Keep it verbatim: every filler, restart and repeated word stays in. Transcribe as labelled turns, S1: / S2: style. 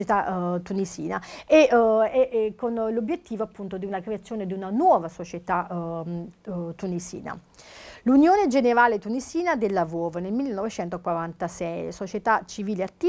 S1: società uh, tunisina e, uh, e, e con l'obiettivo appunto di una creazione di una nuova società uh, uh, tunisina. L'Unione Generale Tunisina del Lavoro nel millenovecentoquarantasei, società civile attiva